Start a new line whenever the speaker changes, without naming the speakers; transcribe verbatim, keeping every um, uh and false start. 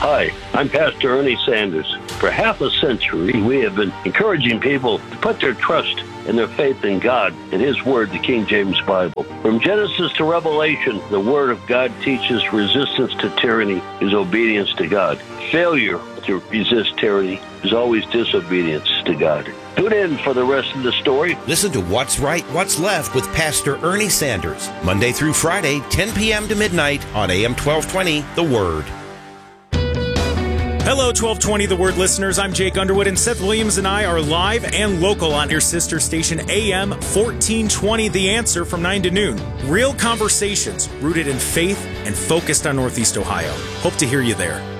Hi, I'm Pastor Ernie Sanders. For half a century, we have been encouraging people to put their trust and their faith in God and His Word, the King James Bible. From Genesis to Revelation, the Word of God teaches resistance to tyranny is obedience to God. Failure to resist tyranny is always disobedience to God. Tune in for the rest of the story.
Listen to What's Right, What's Left with Pastor Ernie Sanders, Monday through Friday, ten p.m. to midnight on A M twelve twenty, The Word.
Hello, twelve twenty The Word listeners. I'm Jake Underwood, and Seth Williams and I are live and local on your sister station A M fourteen twenty The Answer from nine to noon. Real conversations rooted in faith and focused on Northeast Ohio. Hope to hear you there.